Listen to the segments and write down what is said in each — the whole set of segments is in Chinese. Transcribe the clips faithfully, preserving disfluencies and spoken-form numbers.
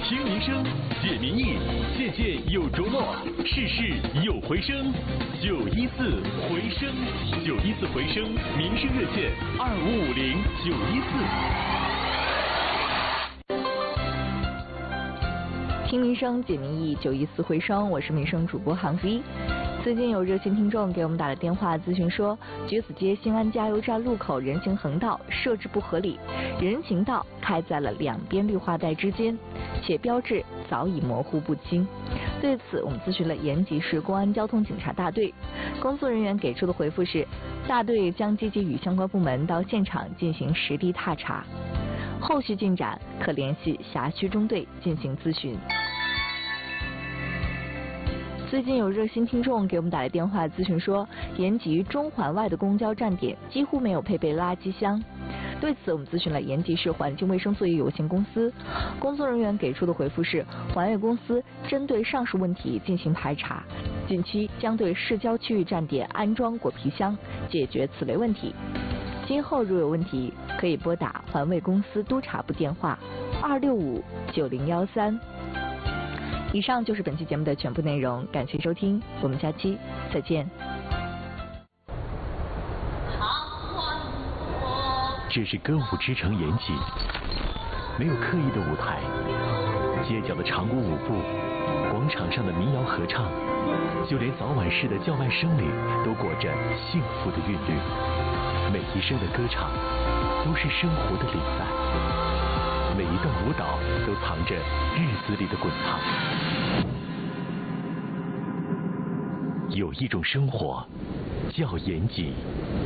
听民生，解民意，件件有着落，事事有回声。九一四回声，九一四回声，民生热线二五五零九一四。听民生，解民意，九一四回声，我是民生主播韩飞。最近有热心听众给我们打了电话咨询说，橘子街新安加油站路口人行横道设置不合理，人行道开在了两边绿化带之间，且标志早已模糊不清。对此，我们咨询了延吉市公安交通警察大队，工作人员给出的回复是，大队将积极与相关部门到现场进行实地踏查，后续进展可联系辖区中队进行咨询。最近有热心听众给我们打来电话咨询说，延吉中环外的公交站点几乎没有配备垃圾箱。对此，我们咨询了延吉市环境卫生作业有限公司，工作人员给出的回复是，环卫公司针对上述问题进行排查，近期将对市郊区域站点安装果皮箱，解决此类问题。今后如有问题，可以拨打环卫公司督察部电话二六五九零幺三。以上就是本期节目的全部内容，感谢收听，我们下期再见。 这是歌舞之城延吉，没有刻意的舞台，街角的长鼓舞步，广场上的民谣合唱，就连早晚市的叫卖声里都裹着幸福的韵律。每一声的歌唱都是生活的礼赞，每一段舞蹈都藏着日子里的滚烫。有一种生活叫延吉。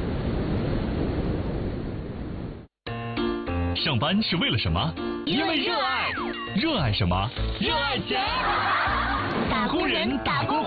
上班是为了什么？ 因为热爱。 热爱什么？ 热爱钱。打工人打工